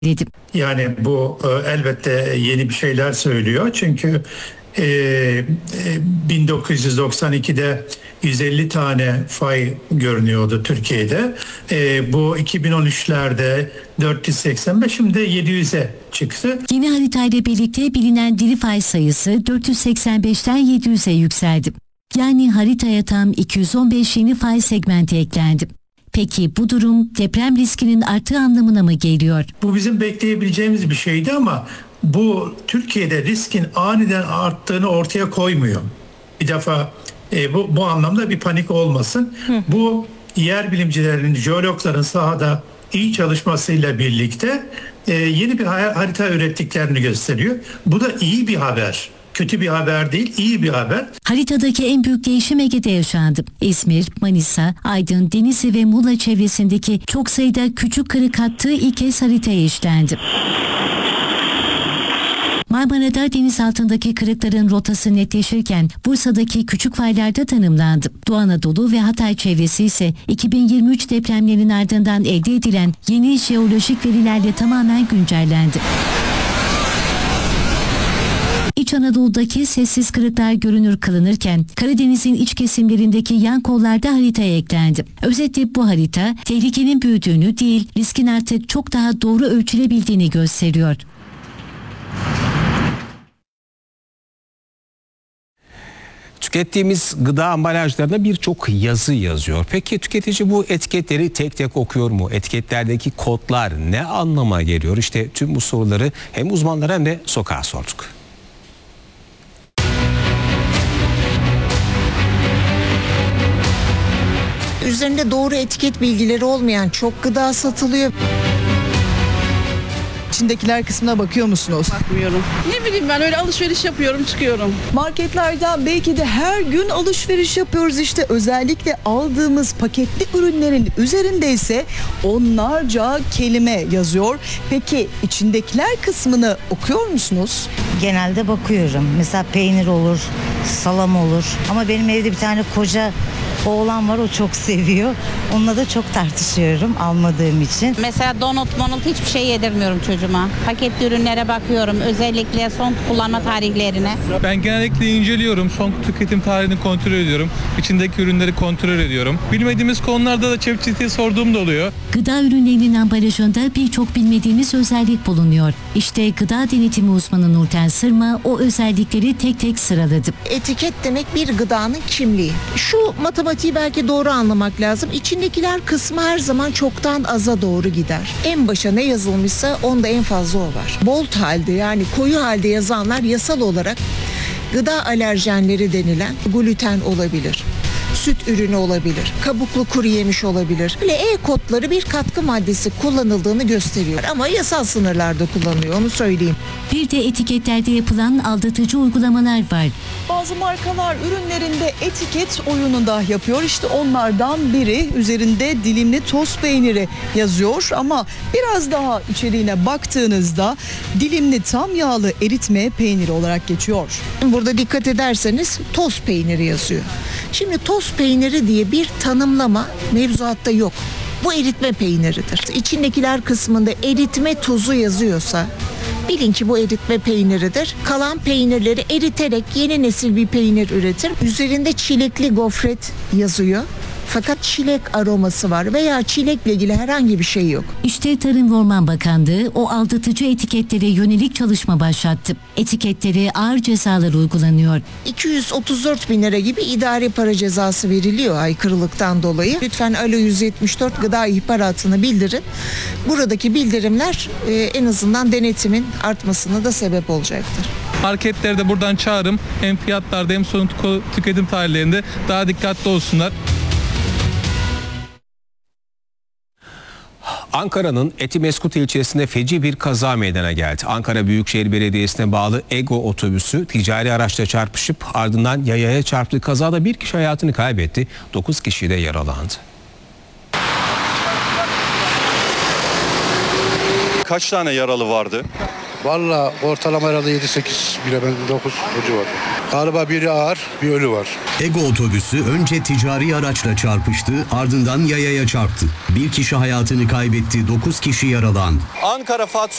dedim. Yani bu elbette yeni bir şeyler söylüyor. Çünkü 1992'de 150 tane fay görünüyordu Türkiye'de. Bu 2013'lerde 485, şimdi 700'e çıktı. Yeni haritayla birlikte bilinen diri fay sayısı 485'ten 700'e yükseldi. Yani haritaya tam 215 yeni fay segmenti eklendi. Peki bu durum deprem riskinin arttığı anlamına mı geliyor? Bu bizim bekleyebileceğimiz bir şeydi ama bu Türkiye'de riskin aniden arttığını ortaya koymuyor. Bir defa bu anlamda bir panik olmasın. Bu yer bilimcilerinin, jeologların sahada iyi çalışmasıyla birlikte yeni bir harita ürettiklerini gösteriyor. Bu da iyi bir haber. Kötü bir haber değil, iyi bir haber. Haritadaki en büyük değişim Ege'de yaşandı. İzmir, Manisa, Aydın, Denizli ve Muğla çevresindeki çok sayıda küçük kırık hattı ilk kez haritaya işlendi. Marmara'da deniz altındaki kırıkların rotası netleşirken Bursa'daki küçük faylar da tanımlandı. Doğu Anadolu ve Hatay çevresi ise 2023 depremlerinin ardından elde edilen yeni jeolojik verilerle tamamen güncellendi. İç Anadolu'daki sessiz kırıklar görünür kılınırken Karadeniz'in iç kesimlerindeki yan kollarda haritaya eklendi. Özetle bu harita tehlikenin büyüdüğünü değil, riskin artık çok daha doğru ölçülebildiğini gösteriyor. Tükettiğimiz gıda ambalajlarına birçok yazı yazıyor. Peki tüketici bu etiketleri tek tek okuyor mu? Etiketlerdeki kodlar ne anlama geliyor? İşte tüm bu soruları hem uzmanlara hem de sokağa sorduk. Üzerinde doğru etiket bilgileri olmayan çok gıda satılıyor. İçindekiler kısmına bakıyor musunuz? Bakmıyorum. Ne bileyim, ben öyle alışveriş yapıyorum, çıkıyorum. Marketlerden belki de her gün alışveriş yapıyoruz işte. Özellikle aldığımız paketli ürünlerin üzerinde ise onlarca kelime yazıyor. Peki içindekiler kısmını okuyor musunuz? Genelde bakıyorum. Mesela peynir olur, salam olur. Ama benim evde bir tane koca oğlan var, o çok seviyor. Onunla da çok tartışıyorum almadığım için. Mesela donut hiçbir şey yedirmiyorum çocuğuma. Paketli ürünlere bakıyorum. Özellikle son kullanma tarihlerine. Ben genellikle inceliyorum. Son tüketim tarihini kontrol ediyorum. İçindeki ürünleri kontrol ediyorum. Bilmediğimiz konularda da çiftçiye sorduğum da oluyor. Gıda ürünlerinin ambalajında birçok bilmediğimiz özellik bulunuyor. İşte gıda denetimi uzmanı Nurten Sırma o özellikleri tek tek sıraladı. Etiket demek bir gıdanın kimliği. Şu matematiği belki doğru anlamak lazım. İçindekiler kısmı her zaman çoktan aza doğru gider. En başa ne yazılmışsa onda en fazla o var. Bold halde, yani koyu halde yazanlar yasal olarak gıda alerjenleri denilen gluten olabilir, süt ürünü olabilir, kabuklu kuru yemiş olabilir. Böyle kodları bir katkı maddesi kullanıldığını gösteriyor. Ama yasal sınırlarda kullanılıyor, onu söyleyeyim. Bir de etiketlerde yapılan aldatıcı uygulamalar var. Bazı markalar ürünlerinde etiket oyunu da yapıyor. İşte onlardan biri, üzerinde dilimli toz peyniri yazıyor ama biraz daha içeriğine baktığınızda dilimli tam yağlı eritme peyniri olarak geçiyor. Burada dikkat ederseniz toz peyniri yazıyor. Şimdi toz peyniri diye bir tanımlama mevzuatta yok. Bu eritme peyniridir. İçindekiler kısmında eritme tuzu yazıyorsa bilin ki bu eritme peyniridir. Kalan peynirleri eriterek yeni nesil bir peynir üretir. Üzerinde çilekli gofret yazıyor. Fakat çilek aroması var veya çilekle ilgili herhangi bir şey yok. İşte Tarım ve Orman Bakanlığı o aldatıcı etiketlere yönelik çalışma başlattı. Etiketlere ağır cezalar uygulanıyor. 234 bin lira gibi idari para cezası veriliyor aykırılıktan dolayı. Lütfen Alo 174 gıda ihbaratını bildirin. Buradaki bildirimler en azından denetimin artmasına da sebep olacaktır. Marketlere de buradan çağrım. Hem fiyatlarda hem son tüketim tarihlerinde daha dikkatli olsunlar. Ankara'nın Etimeskut ilçesinde feci bir kaza meydana geldi. Ankara Büyükşehir Belediyesi'ne bağlı Ego otobüsü ticari araçla çarpışıp ardından yayaya çarptı. Kazada bir kişi hayatını kaybetti, 9 kişi de yaralandı. Kaç tane yaralı vardı? Valla ortalama herhalde 7-8 bilemem 9 ölü var. Galiba biri ağır, bir ölü var. Ego otobüsü önce ticari araçla çarpıştı, ardından yayaya çarptı. Bir kişi hayatını kaybetti, 9 kişi yaralandı. Ankara Fatih